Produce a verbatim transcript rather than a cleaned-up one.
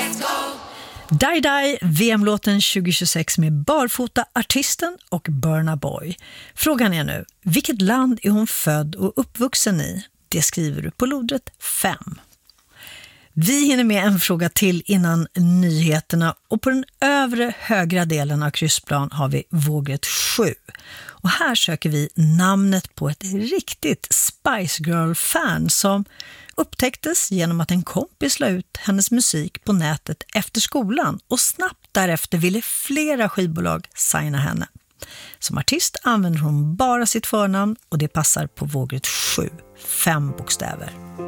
Die Die, V M-låten tjugo tjugosex med Barfota artisten och Burna Boy. Frågan är nu, vilket land är hon född och uppvuxen i? Det skriver du på lodret fem. Vi hinner med en fråga till innan nyheterna och på den övre högra delen av kryssplan har vi vågrätt sju. Och här söker vi namnet på ett riktigt Spice Girl-fan som upptäcktes genom att en kompis la ut hennes musik på nätet efter skolan och snabbt därefter ville flera skivbolag signa henne. Som artist använder hon bara sitt förnamn och det passar på vågrätt sju, fem bokstäver.